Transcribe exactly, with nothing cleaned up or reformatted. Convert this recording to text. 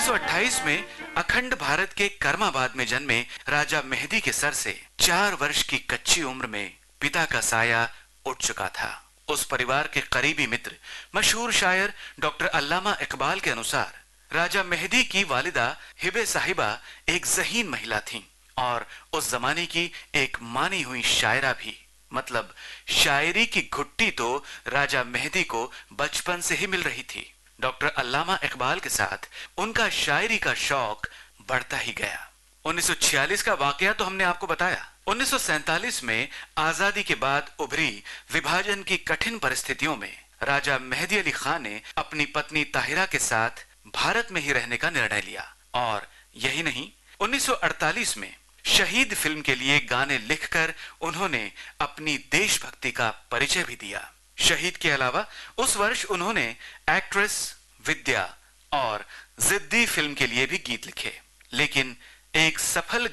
सौ अट्ठाईस में अखंड भारत के कर्माबाद में जन्मे राजा मेहदी के सर से चार वर्ष की कच्ची उम्र में पिता का साया उठ चुका था। उस परिवार के करीबी मित्र मशहूर शायर डॉक्टर अल्लामा इकबाल के अनुसार राजा मेहदी की वालिदा हिबे साहिबा एक ज़हीन महिला थीं और उस जमाने की एक मानी हुई शायरा भी। मतलब शायरी की घुट्टी तो राजा मेहदी को बचपन से ही मिल रही थी। डॉक्टर अल्लामा इकबाल के साथ उनका शायरी का शौक बढ़ता ही गया। उन्नीस सौ छियालीस का वाकया तो हमने आपको बताया। उन्नीस सौ सैंतालीस में आजादी के बाद उभरी विभाजन की कठिन परिस्थितियों में राजा मेहदी अली खान ने अपनी पत्नी ताहिरा के साथ भारत में ही रहने का निर्णय लिया। और यही नहीं, उन्नीस सौ अड़तालीस में शहीद फिल्म के लिए गाने लिखकर उन्होंने अपनी देशभक्ति का परिचय भी दिया। शहीद के अलावा उस वर्ष उन्होंने एक्ट्रेस, विद्या और जिद्दी फिल्म के लिए भी गीत लिखे। लेकिन एक सफल